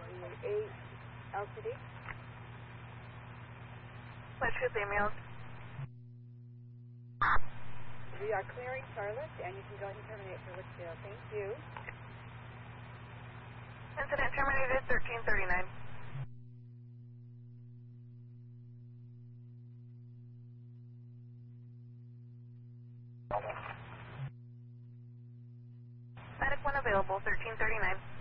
8 LTD. Let's get the emails. We are clearing Charlotte, and you can go ahead and terminate for Litchfield. Thank you. Incident terminated 1339. Medic 1 available, 1339.